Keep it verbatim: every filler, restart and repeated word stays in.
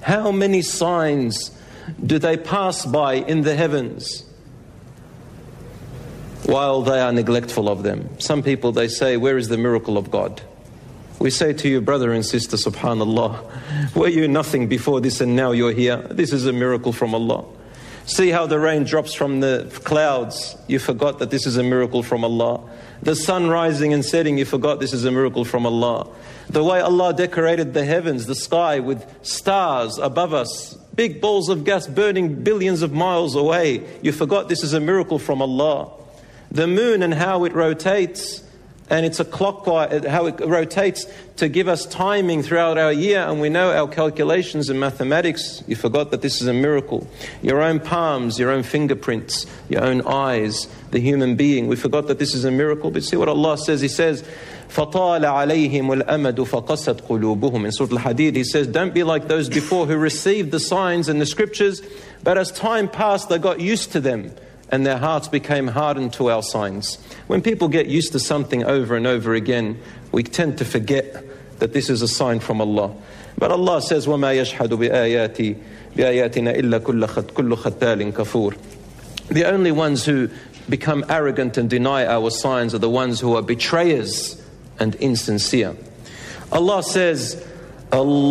How many signs do they pass by in the heavens while they are neglectful of them? Some people, they say, where is the miracle of God? We say to you, brother and sister, subhanallah, were you nothing before this and now you're here? This is a miracle from Allah. See how the rain drops from the clouds. You forgot that this is a miracle from Allah. The sun rising and setting, you forgot this is a miracle from Allah. The way Allah decorated the heavens, the sky with stars above us, big balls of gas burning billions of miles away, you forgot this is a miracle from Allah. The moon and how it rotates, and it's a clockwise, how it rotates to give us timing throughout our year, and we know our calculations and mathematics. You forgot that this is a miracle. Your own palms, your own fingerprints, your own eyes, the human being. We forgot that this is a miracle. But see what Allah says. He says, فَطَالَ عَلَيْهِمُ الْأَمَدُ فَقَسَتْ قُلُوبُهُم. In Surah Al-Hadid, He says, don't be like those before who received the signs and the scriptures, but as time passed, they got used to them, and their hearts became hardened to our signs. When people get used to something over and over again, we tend to forget that this is a sign from Allah. But Allah says, وَمَا يَشْهَدُ بِآيَاتِ بِآيَاتِنَا إِلَّا كُلُّ خَتَّالٍ كَفُورٍ. The only ones who become arrogant and deny our signs are the ones who are betrayers and insincere. Allah says, Allah